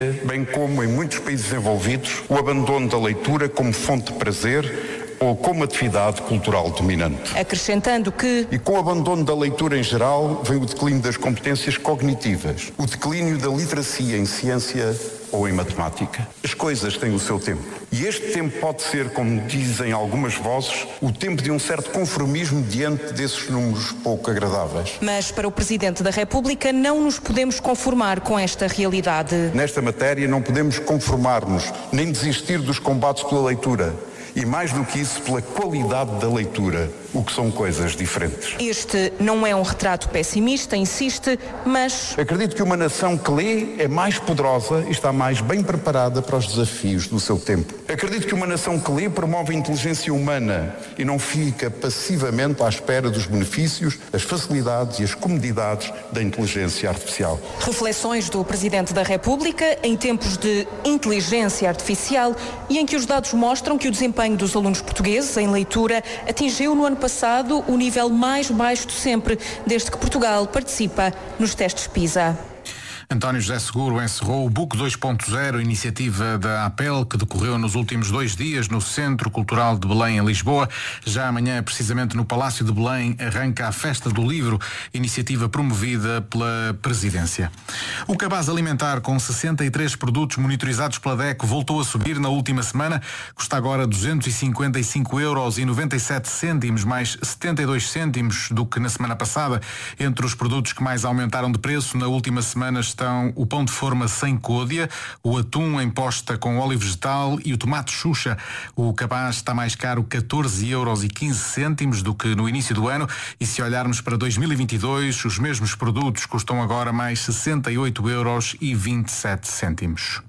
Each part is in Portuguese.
bem como em muitos países desenvolvidos, o abandono da leitura como fonte de prazer ou como atividade cultural dominante. Acrescentando que... E com o abandono da leitura em geral, vem o declínio das competências cognitivas, o declínio da literacia em ciência ou em matemática. As coisas têm o seu tempo. E este tempo pode ser, como dizem algumas vozes, o tempo de um certo conformismo diante desses números pouco agradáveis. Mas para o Presidente da República não nos podemos conformar com esta realidade. Nesta matéria não podemos conformar-nos, nem desistir dos combates pela leitura. E mais do que isso, pela qualidade da leitura, o que são coisas diferentes. Este não é um retrato pessimista, insiste, mas... Acredito que uma nação que lê é mais poderosa e está mais bem preparada para os desafios do seu tempo. Acredito que uma nação que lê promove a inteligência humana e não fica passivamente à espera dos benefícios, as facilidades e as comodidades da inteligência artificial. Reflexões do Presidente da República em tempos de inteligência artificial e em que os dados mostram que o desempenho dos alunos portugueses em leitura atingiu no ano passado o nível mais baixo de sempre, desde que Portugal participa nos testes PISA. António José Seguro encerrou o Book 2.0, iniciativa da APEL, que decorreu nos últimos 2 dias no Centro Cultural de Belém, em Lisboa. Já amanhã, precisamente no Palácio de Belém, arranca a Festa do Livro, iniciativa promovida pela Presidência. O cabaz alimentar, com 63 produtos monitorizados pela DECO, voltou a subir na última semana. Custa agora 255,97€, mais 72 cêntimos do que na semana passada. Entre os produtos que mais aumentaram de preço na última semana estão o pão de forma sem côdea, o atum em posta com óleo vegetal e o tomate Xuxa. O cabaz está mais caro 14,15€ do que no início do ano, e se olharmos para 2022, os mesmos produtos custam agora mais 68,27€.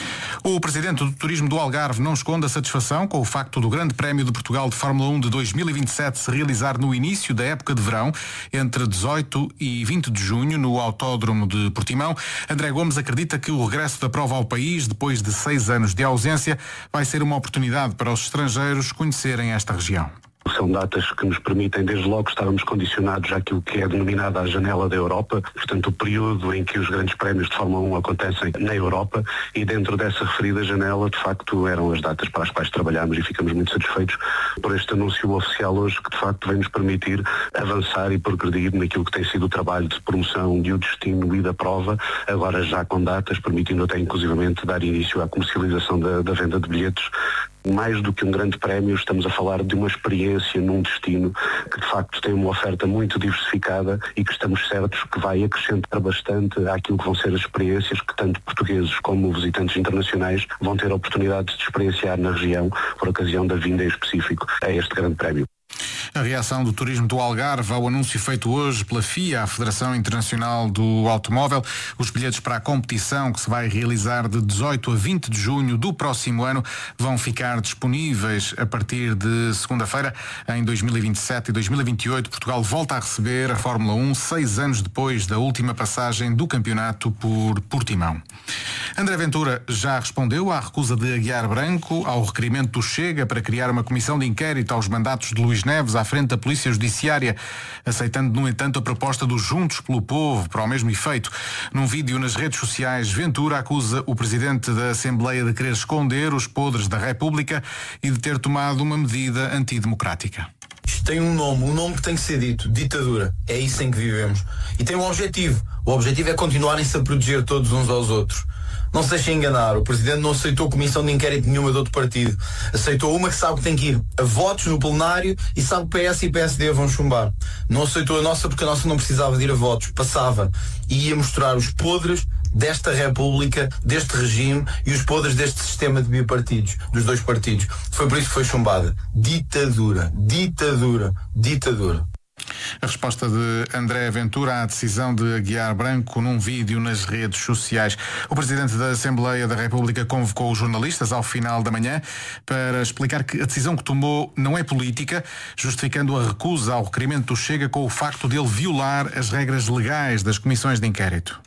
O Presidente do Turismo do Algarve não esconde a satisfação com o facto do Grande Prémio de Portugal de Fórmula 1 de 2027 se realizar no início da época de verão, entre 18 e 20 de junho, no Autódromo de Portimão. André Gomes acredita que o regresso da prova ao país, depois de 6 anos de ausência, vai ser uma oportunidade para os estrangeiros conhecerem esta região. São datas que nos permitem, desde logo, estarmos condicionados àquilo que é denominada a janela da Europa, portanto o período em que os grandes prémios de Fórmula 1 acontecem na Europa, e dentro dessa referida janela, de facto, eram as datas para as quais trabalhámos, e ficamos muito satisfeitos por este anúncio oficial hoje, que de facto vem nos permitir avançar e progredir naquilo que tem sido o trabalho de promoção de o destino e da prova, agora já com datas, permitindo até inclusivamente dar início à comercialização da venda de bilhetes. Mais do que um grande prémio, estamos a falar de uma experiência num destino que de facto tem uma oferta muito diversificada e que estamos certos que vai acrescentar bastante àquilo que vão ser as experiências que tanto portugueses como visitantes internacionais vão ter a oportunidade de experienciar na região por ocasião da vinda em específico a este grande prémio. A reação do turismo do Algarve ao anúncio feito hoje pela FIA, a Federação Internacional do Automóvel. Os bilhetes para a competição, que se vai realizar de 18 a 20 de junho do próximo ano, vão ficar disponíveis a partir de segunda-feira. Em 2027 e 2028, Portugal volta a receber a Fórmula 1, 6 anos depois da última passagem do campeonato por Portimão. André Ventura já respondeu à recusa de Aguiar Branco ao requerimento do Chega para criar uma comissão de inquérito aos mandatos de Luís Neves à frente da Polícia Judiciária, aceitando, no entanto, a proposta dos Juntos pelo Povo para o mesmo efeito. Num vídeo nas redes sociais, Ventura acusa o Presidente da Assembleia de querer esconder os podres da República e de ter tomado uma medida antidemocrática. Isto tem um nome que tem que ser dito, ditadura. É isso em que vivemos. E tem um objetivo. O objetivo é continuarem-se a proteger todos uns aos outros. Não se deixem enganar, o Presidente não aceitou comissão de inquérito nenhuma de outro partido. Aceitou uma que sabe que tem que ir a votos no plenário e sabe que PS e PSD vão chumbar. Não aceitou a nossa porque a nossa não precisava de ir a votos, passava e ia mostrar os podres desta República, deste regime e os podres deste sistema de bipartidos, dos dois partidos. Foi por isso que foi chumbada. Ditadura, ditadura, ditadura. A resposta de André Ventura à decisão de Aguiar Branco num vídeo nas redes sociais. O Presidente da Assembleia da República convocou os jornalistas ao final da manhã para explicar que a decisão que tomou não é política, justificando a recusa ao requerimento do Chega com o facto de ele violar as regras legais das comissões de inquérito.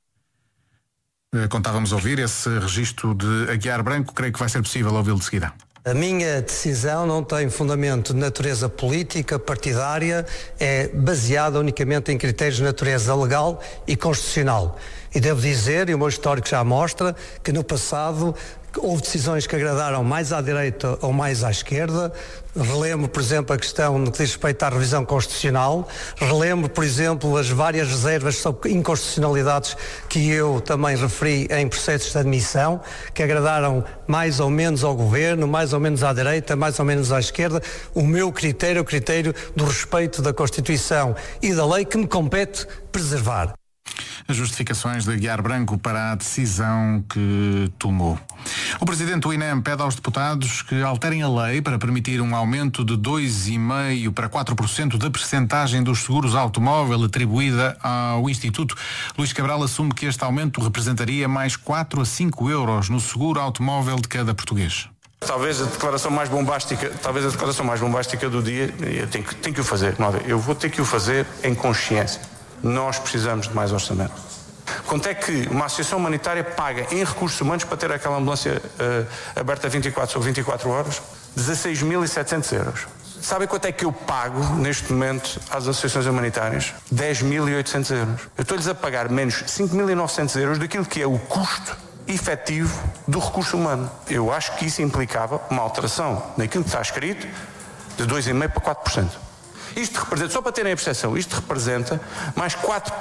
Contávamos ouvir esse registro de Aguiar Branco, creio que vai ser possível ouvi-lo de seguida. A minha decisão não tem fundamento de natureza política, partidária, é baseada unicamente em critérios de natureza legal e constitucional. E devo dizer, e o meu histórico já mostra, que no passado houve decisões que agradaram mais à direita ou mais à esquerda. Relembro, por exemplo, a questão no que diz respeito à revisão constitucional. Relembro, por exemplo, as várias reservas sobre inconstitucionalidades que eu também referi em processos de admissão, que agradaram mais ou menos ao governo, mais ou menos à direita, mais ou menos à esquerda. O meu critério é o critério do respeito da Constituição e da lei que me compete preservar. As justificações de Aguiar Branco para a decisão que tomou. O presidente do INEM pede aos deputados que alterem a lei para permitir um aumento de 2,5% para 4% da percentagem dos seguros automóvel atribuída ao Instituto. Luís Cabral assume que este aumento representaria mais 4 a 5 euros no seguro automóvel de cada português. Talvez a declaração mais bombástica do dia, eu tenho que o fazer. Eu vou ter que o fazer em consciência. Nós precisamos de mais orçamento. Quanto é que uma associação humanitária paga em recursos humanos para ter aquela ambulância aberta 24 sobre 24 horas? 16.700 euros. Sabem quanto é que eu pago neste momento às associações humanitárias? 10.800 euros. Eu estou-lhes a pagar menos 5.900 euros daquilo que é o custo efetivo do recurso humano. Eu acho que isso implicava uma alteração naquilo que está escrito de 2,5% para 4%. Isto representa, só para terem a percepção, isto representa mais 4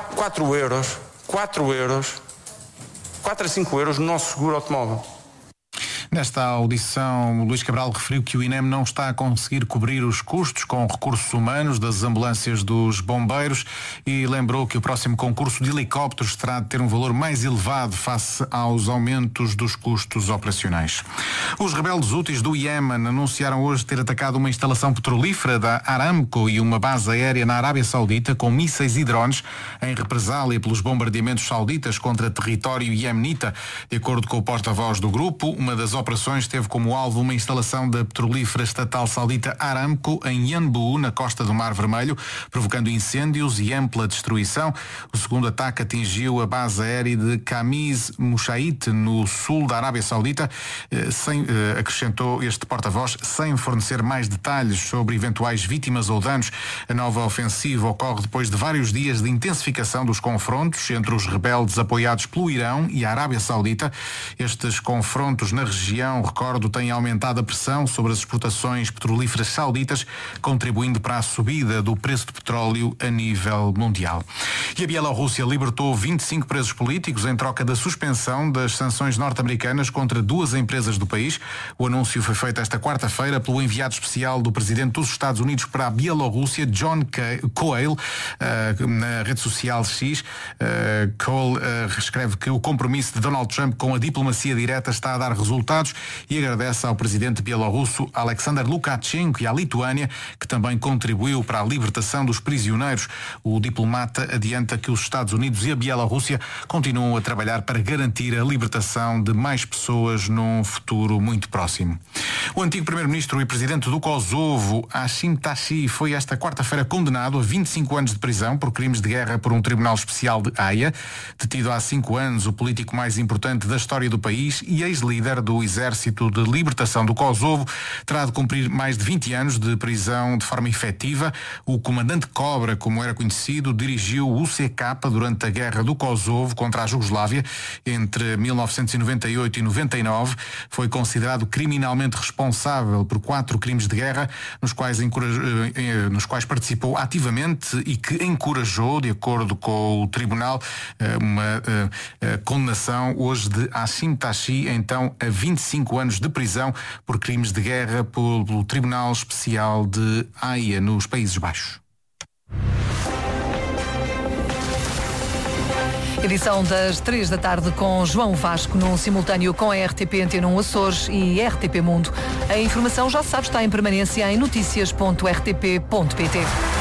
a 5 euros no nosso seguro automóvel. Nesta audição, Luís Cabral referiu que o INEM não está a conseguir cobrir os custos com recursos humanos das ambulâncias dos bombeiros e lembrou que o próximo concurso de helicópteros terá de ter um valor mais elevado face aos aumentos dos custos operacionais. Os rebeldes houthis do Iémen anunciaram hoje ter atacado uma instalação petrolífera da Aramco e uma base aérea na Arábia Saudita com mísseis e drones em represália pelos bombardeamentos sauditas contra território iemenita. De acordo com o porta-voz do grupo, uma das operações teve como alvo uma instalação da petrolífera estatal saudita Aramco em Yanbu, na costa do Mar Vermelho, provocando incêndios e ampla destruição. O segundo ataque atingiu a base aérea de Khamis Mushait, no sul da Arábia Saudita, acrescentou este porta-voz, sem fornecer mais detalhes sobre eventuais vítimas ou danos. A nova ofensiva ocorre depois de vários dias de intensificação dos confrontos entre os rebeldes apoiados pelo Irão e a Arábia Saudita. Estes confrontos na região, recordo, tem aumentado a pressão sobre as exportações petrolíferas sauditas, contribuindo para a subida do preço do petróleo a nível mundial. E a Bielorrússia libertou 25 presos políticos em troca da suspensão das sanções norte-americanas contra 2 empresas do país. O anúncio foi feito esta quarta-feira pelo enviado especial do presidente dos Estados Unidos para a Bielorrússia, John Coyle, na rede social X. Cole escreve que o compromisso de Donald Trump com a diplomacia direta está a dar resultados e agradece ao presidente bielorrusso Alexander Lukashenko e à Lituânia, que também contribuiu para a libertação dos prisioneiros. O diplomata adianta que os Estados Unidos e a Bielorrússia continuam a trabalhar para garantir a libertação de mais pessoas num futuro muito próximo. O antigo primeiro-ministro e presidente do Kosovo, Hashim Thaçi, foi esta quarta-feira condenado a 25 anos de prisão por crimes de guerra por um tribunal especial de Haia. Detido há 5 anos, o político mais importante da história do país e ex-líder do Exército de Libertação do Kosovo terá de cumprir mais de 20 anos de prisão de forma efetiva. O comandante Cobra, como era conhecido, dirigiu o UCK durante a guerra do Kosovo contra a Jugoslávia entre 1998 e 99. Foi considerado criminalmente responsável por 4 crimes de guerra, nos quais participou ativamente e que encorajou, de acordo com o tribunal, uma condenação hoje de Hashim Thaçi, então a 25 anos de prisão por crimes de guerra pelo Tribunal Especial de Haia, nos Países Baixos. Edição das 3 da tarde com João Vasco, num simultâneo com a RTP Antena 1 Açores e RTP Mundo. A informação, já se sabe, está em permanência em noticias.rtp.pt.